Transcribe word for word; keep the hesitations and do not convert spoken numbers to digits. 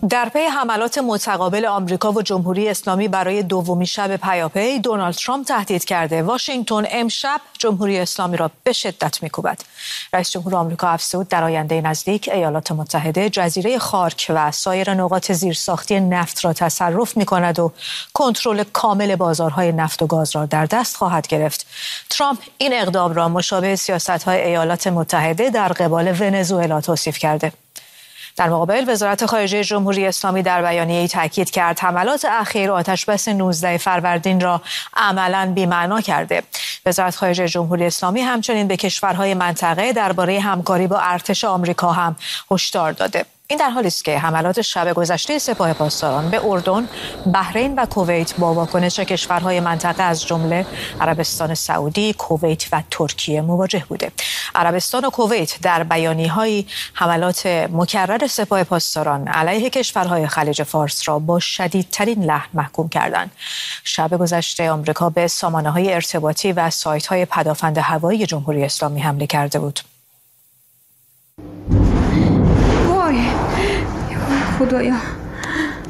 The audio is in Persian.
در پی حملات متقابل آمریکا و جمهوری اسلامی برای دومین شب پیاپی، دونالد ترامپ تهدید کرده واشنگتن امشب جمهوری اسلامی را به شدت می‌کوبد. رئیس جمهور آمریکا افزود در آینده نزدیک ایالات متحده جزیره خارک و سایر نقاط زیرساختی نفت را تصرف می‌کند و کنترل کامل بازارهای نفت و گاز را در دست خواهد گرفت. ترامپ این اقدام را مشابه سیاست‌های ایالات متحده در قبال ونزوئلا توصیف کرده. در مقابل وزارت خارجه جمهوری اسلامی در بیانیه‌ای تاکید کرد حملات اخیر آتشبس نوزده فروردین را عملاً بی‌معنا کرده. وزارت خارجه جمهوری اسلامی همچنین به کشورهای منطقه درباره همکاری با ارتش آمریکا هم هشدار داده. این در حالی است که حملات شب گذشته سپاه پاسداران به اردن، بحرین و کویت با واکنش کشورهای منطقه از جمله عربستان سعودی، کویت و ترکیه مواجه بوده. عربستان و کویت در بیانیه‌های حملات مکرر سپاه پاسداران علیه کشورهای خلیج فارس را با شدیدترین لحن محکوم کردند. شب گذشته آمریکا به سامانه‌های ارتباطی و سایت‌های پدافند هوایی جمهوری اسلامی حمله کرده بود. خدایا